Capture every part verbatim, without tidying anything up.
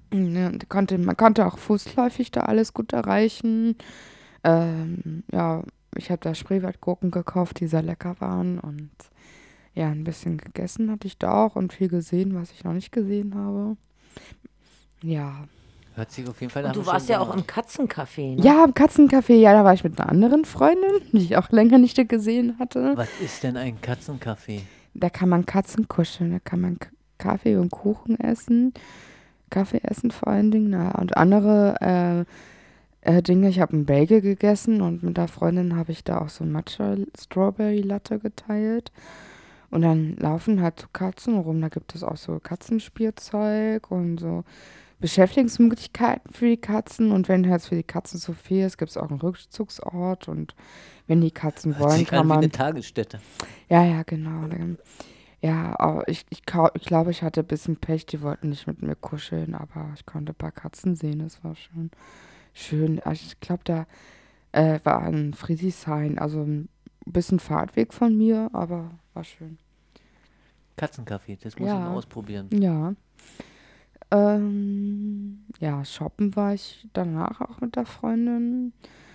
Ja, und konnte, man konnte auch fußläufig da alles gut erreichen. Ähm, ja, ich habe da Spreewaldgurken gekauft, die sehr lecker waren. Und ja, ein bisschen gegessen hatte ich da auch und viel gesehen, was ich noch nicht gesehen habe. Ja. Hört sich auf jeden Fall nach Und einem du schönen warst ja Sommer auch an. im Katzencafé, ne? Ja, im Katzencafé, ja, da war ich mit einer anderen Freundin, die ich auch länger nicht gesehen hatte. Was ist denn ein Katzencafé? Da kann man Katzen kuscheln, da kann man K Kaffee und Kuchen essen. Kaffee essen vor allen Dingen, na, und andere äh, äh, Dinge. Ich habe einen Bagel gegessen und mit der Freundin habe ich da auch so ein Matcha Strawberry Latte geteilt. Und dann laufen halt so Katzen rum. Da gibt es auch so Katzenspielzeug und so Beschäftigungsmöglichkeiten für die Katzen. Und wenn halt für die Katzen zu viel ist, gibt es auch einen Rückzugsort. Und wenn die Katzen Hört wollen, sich kann an wie eine man. Tagesstätte. Ja, ja, genau. Dann, ja, aber ich, ich, kau- ich glaube, ich hatte ein bisschen Pech. Die wollten nicht mit mir kuscheln, aber ich konnte ein paar Katzen sehen. Das war schon schön. Also ich glaube, da äh, war ein Friedrichshain, also ein bisschen Fahrtweg von mir, aber war schön. Katzencafé, das muss ich mal Ja, ausprobieren. ja. Ähm, ja, shoppen war ich danach auch mit der Freundin.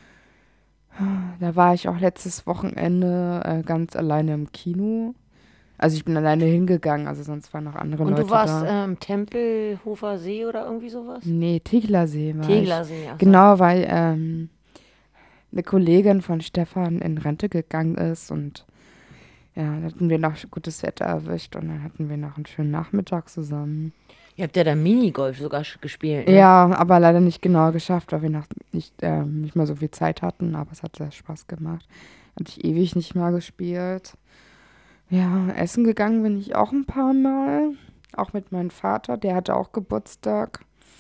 Da war ich auch letztes Wochenende äh, ganz alleine im Kino. Also ich bin alleine hingegangen, also sonst waren noch andere Und du Leute warst da. ähm, Tempelhofer See oder irgendwie sowas? Nee, Tegelersee war ich. Tegelersee, ach so. Genau, weil ähm, eine Kollegin von Stefan in Rente gegangen ist und ja, dann hatten wir noch gutes Wetter erwischt und dann hatten wir noch einen schönen Nachmittag zusammen. Ihr habt ja da Minigolf sogar sch- gespielt, ne? Ja, aber leider nicht genau geschafft, weil wir noch nicht, ähm, nicht mehr so viel Zeit hatten, aber es hat sehr Spaß gemacht. Hatte ich ewig nicht mehr gespielt. Ja, essen gegangen bin ich auch ein paar Mal. Auch mit meinem Vater, der hatte auch Geburtstag.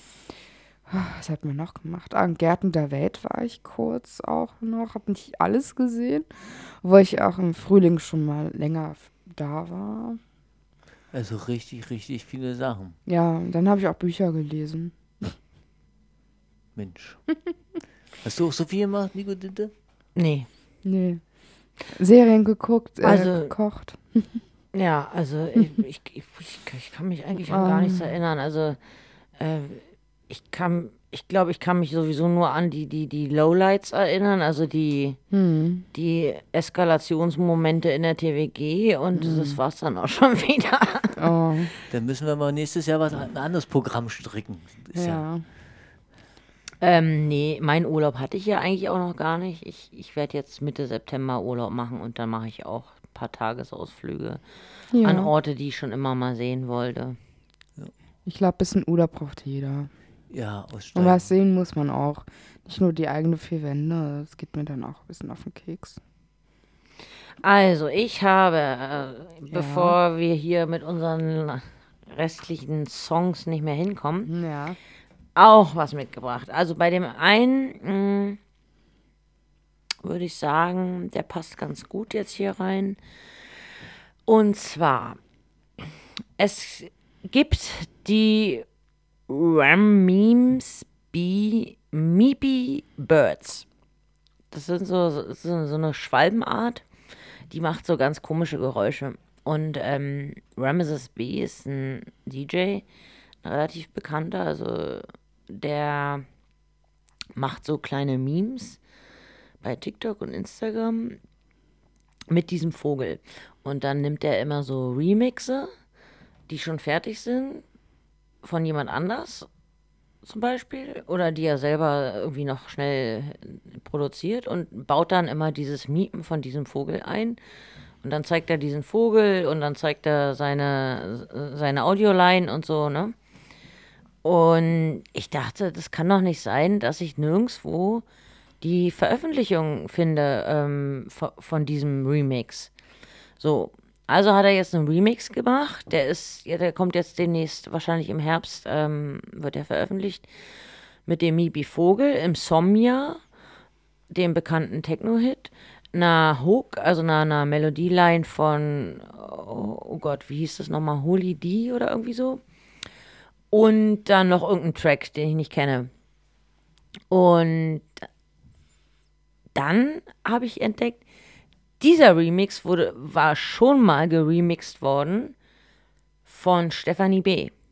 Was hat man noch gemacht? Ah, in Gärten der Welt war ich kurz auch noch. Hab nicht alles gesehen, wo ich auch im Frühling schon mal länger f- da war. Also richtig, richtig viele Sachen. Ja, dann habe ich auch Bücher gelesen. Mensch. Hast du auch so viel gemacht, Nico Ditte? Nee. Nee. Serien geguckt, äh, Also, gekocht. ja, also ich, ich, ich, ich kann mich eigentlich an gar nichts erinnern. Also, äh, ich kann, ich glaube, ich kann mich sowieso nur an die, die, die Lowlights erinnern, also die, Hm. die Eskalationsmomente in der T W G und das war's dann auch schon wieder. Oh, Dann müssen wir mal nächstes Jahr was, ein anderes Programm stricken. Ist ja. ja. Ähm, nee, meinen Urlaub hatte ich ja eigentlich auch noch gar nicht. Ich, ich werde jetzt Mitte September Urlaub machen und dann mache ich auch ein paar Tagesausflüge an Ja. Orte, die ich schon immer mal sehen wollte. Ich glaube, ein bisschen Urlaub braucht jeder. Ja, Und aussteigen. was sehen muss man auch. Nicht nur die eigenen vier Wände. Das geht mir dann auch ein bisschen auf den Keks. Also, ich habe, äh, bevor wir hier mit unseren restlichen Songs nicht mehr hinkommen, Ja. auch was mitgebracht. Also bei dem einen mh, würde ich sagen, der passt ganz gut jetzt hier rein. Und zwar, es gibt die Ram-Memes Bee Meepy Birds. Das sind so, so, so eine Schwalbenart, die macht so ganz komische Geräusche. Und ähm, Ramesses B ist ein D J, ein relativ bekannter, also der macht so kleine Memes bei TikTok und Instagram mit diesem Vogel. Und dann nimmt er immer so Remixe, die schon fertig sind, von jemand anders zum Beispiel, oder die er selber irgendwie noch schnell produziert und baut dann immer dieses Miepen von diesem Vogel ein. Und dann zeigt er diesen Vogel und dann zeigt er seine, seine Audioline und so, ne? Und ich dachte, das kann doch nicht sein, dass ich nirgendwo die Veröffentlichung finde ähm, von, von diesem Remix. So, also hat er jetzt einen Remix gemacht. Der ist, ja, der kommt jetzt demnächst, wahrscheinlich im Herbst, ähm, wird er veröffentlicht. Mit dem Mibi Vogel, Insomnia, dem bekannten Techno-Hit. Einer Hook, also einer, einer Melodieline von, oh, oh Gott, wie hieß das nochmal? Holy D oder irgendwie so. Und dann noch irgendein Track, den ich nicht kenne. Und dann habe ich entdeckt, dieser Remix wurde, war schon mal geremixt worden von Stefanie B.